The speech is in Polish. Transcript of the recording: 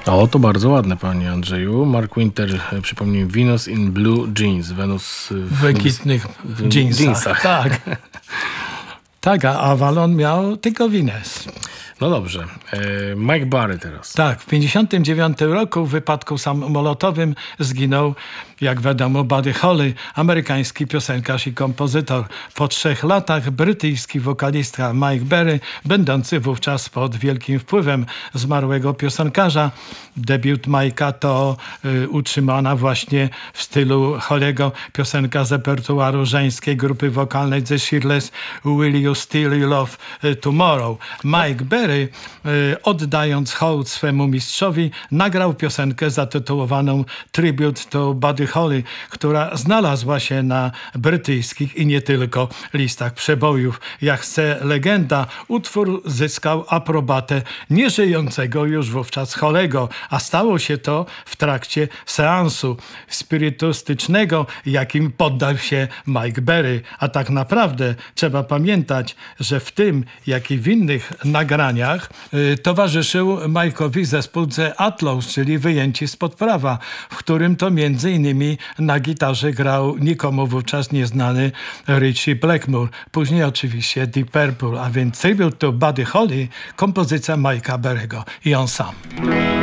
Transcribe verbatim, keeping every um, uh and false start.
O, to bardzo ładne, panie Andrzeju. Mark Winter, e, przypomnij, Venus in Blue Jeans. Wenus w błękitnych w jeansach. jeansach. Tak. Tak, a Avalon miał tylko Venus. No dobrze. E, Mike Barry teraz. Tak, w pięćdziesiątym dziewiątym roku w wypadku samolotowym zginął, jak wiadomo, Buddy Holly, amerykański piosenkarz i kompozytor. Po trzech latach brytyjski wokalista Mike Barry, będący wówczas pod wielkim wpływem zmarłego piosenkarza. Debiut Mike'a to y, utrzymana właśnie w stylu Holly'ego piosenka z repertuaru żeńskiej grupy wokalnej The Shirless, Will You Still Love Tomorrow. Mike Barry, y, oddając hołd swemu mistrzowi, nagrał piosenkę zatytułowaną Tribute to Buddy Holly, która znalazła się na brytyjskich i nie tylko listach przebojów. Jak chce legenda, utwór zyskał aprobatę nieżyjącego już wówczas Holly'ego, a stało się to w trakcie seansu spirytystycznego, jakim poddał się Mike Barry. A tak naprawdę trzeba pamiętać, że w tym, jak i w innych nagraniach y, towarzyszył Mike'owi zespół The Outlaws, czyli Wyjęci spod prawa, w którym to między innymi na gitarze grał nikomu wówczas nieznany Ritchie Blackmore. Później oczywiście Deep Purple, a więc Tribute to Buddy Holly, kompozycja Mike'a Barry'ego i on sam.